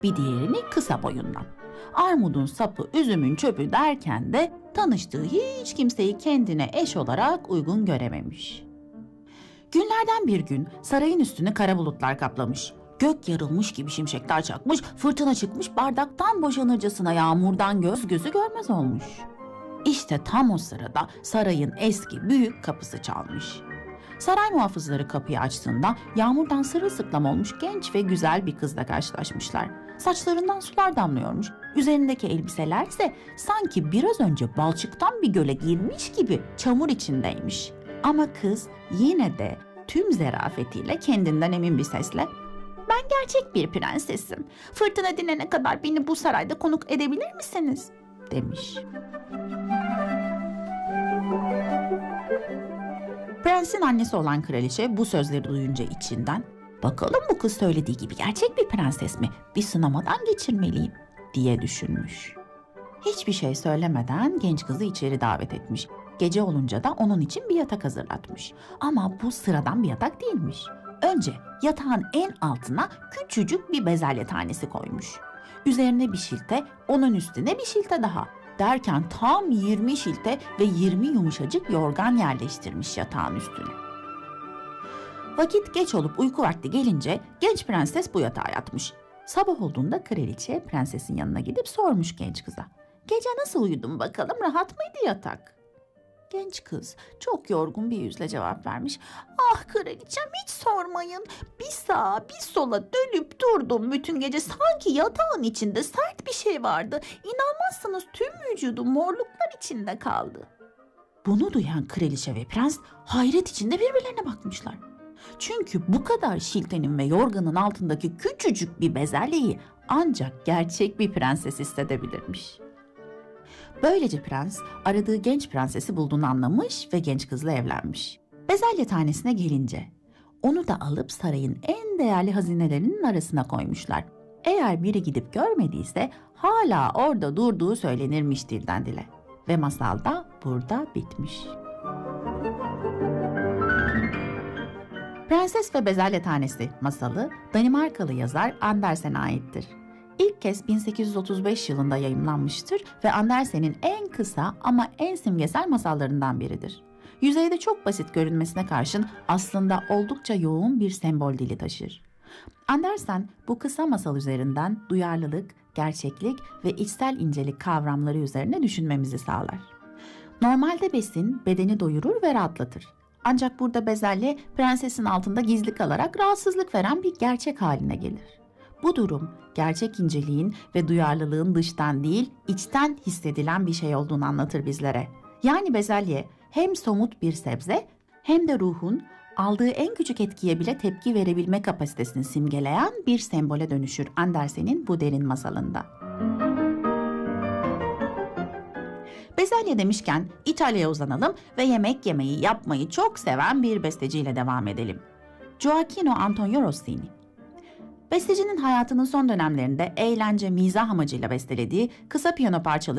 bir diğerini kısa boyundan. Armudun sapı, üzümün çöpü derken de tanıştığı hiç kimseyi kendine eş olarak uygun görememiş. Günlerden bir gün sarayın üstünü kara bulutlar kaplamış. Gök yarılmış gibi şimşekler çakmış, fırtına çıkmış, bardaktan boşanırcasına yağmurdan göz gözü görmez olmuş. İşte tam o sırada sarayın eski büyük kapısı çalmış. Saray muhafızları kapıyı açtığında yağmurdan sırılsıklam olmuş genç ve güzel bir kızla karşılaşmışlar. Saçlarından sular damlıyormuş. Üzerindeki elbiseler ise sanki biraz önce balçıktan bir göle girmiş gibi çamur içindeymiş. Ama kız yine de tüm zerafetiyle kendinden emin bir sesle "Ben gerçek bir prensesim. Fırtına dinene kadar beni bu sarayda konuk edebilir misiniz?" demiş. Prensin annesi olan kraliçe bu sözleri duyunca içinden "Bakalım bu kız söylediği gibi gerçek bir prenses mi? Bir sınamadan geçirmeliyim." diye düşünmüş. Hiçbir şey söylemeden genç kızı içeri davet etmiş. Gece olunca da onun için bir yatak hazırlatmış. Ama bu sıradan bir yatak değilmiş. Önce yatağın en altına küçücük bir bezelye tanesi koymuş. Üzerine bir şilte, onun üstüne bir şilte daha. Derken tam 20 şilte ve 20 yumuşacık yorgan yerleştirmiş yatağın üstüne. Vakit geç olup uyku vakti gelince genç prenses bu yatağa yatmış. Sabah olduğunda kraliçe prensesin yanına gidip sormuş genç kıza. "Gece nasıl uyudun bakalım, rahat mıydı yatak?" Genç kız çok yorgun bir yüzle cevap vermiş. "Ah kraliçem, hiç sormayın. Bir sağa bir sola dönüp durdum bütün gece. Sanki yatağın içinde sert bir şey vardı. İnanmazsanız tüm vücudum morluklar içinde kaldı." Bunu duyan kraliçe ve prens hayret içinde birbirlerine bakmışlar. Çünkü bu kadar şiltenin ve yorganın altındaki küçücük bir bezelyeyi ancak gerçek bir prenses hissedebilirmiş. Böylece prens aradığı genç prensesi bulduğunu anlamış ve genç kızla evlenmiş. Bezelye tanesine gelince onu da alıp sarayın en değerli hazinelerinin arasına koymuşlar. Eğer biri gidip görmediyse hala orada durduğu söylenirmiş dilden dile. Ve masal da burada bitmiş. Prenses ve Bezelye Tanesi masalı Danimarkalı yazar Andersen'e aittir. İlk kez 1835 yılında yayımlanmıştır ve Andersen'in en kısa ama en simgesel masallarından biridir. Yüzeyde çok basit görünmesine karşın aslında oldukça yoğun bir sembol dili taşır. Andersen bu kısa masal üzerinden duyarlılık, gerçeklik ve içsel incelik kavramları üzerine düşünmemizi sağlar. Normalde besin bedeni doyurur ve rahatlatır. Ancak burada bezelye prensesin altında gizli kalarak rahatsızlık veren bir gerçek haline gelir. Bu durum gerçek inceliğin ve duyarlılığın dıştan değil, içten hissedilen bir şey olduğunu anlatır bizlere. Yani bezelye hem somut bir sebze hem de ruhun aldığı en küçük etkiye bile tepki verebilme kapasitesini simgeleyen bir sembole dönüşür Andersen'in bu derin masalında. Bezelye demişken İtalya'ya uzanalım ve yemek yemeyi yapmayı çok seven bir besteciyle devam edelim. Gioacchino Antonio Rossini. Bestecinin hayatının son dönemlerinde eğlence, mizah amacıyla bestelediği kısa piyano parçaları